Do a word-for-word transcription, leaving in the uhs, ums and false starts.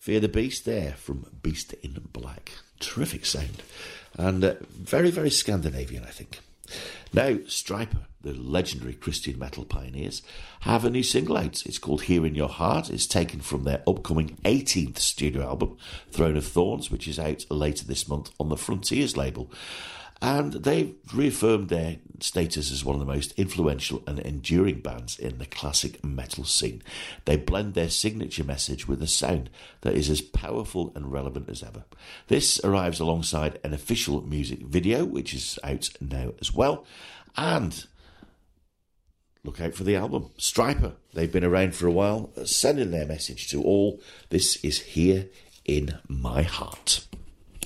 Fear the Beast there from Beast in Black. Terrific sound. And uh, very, very Scandinavian, I think. Now, Stryper, the legendary Christian metal pioneers, have a new single out. It's called Here in Your Heart. It's taken from their upcoming eighteenth studio album, Throne of Thorns, which is out later this month on the Frontiers label. And they've reaffirmed their status as one of the most influential and enduring bands in the classic metal scene. They blend their signature message with a sound that is as powerful and relevant as ever. This arrives alongside an official music video, which is out now as well. And look out for the album. Stryper, they've been around for a while, sending their message to all. This is Here in My Heart.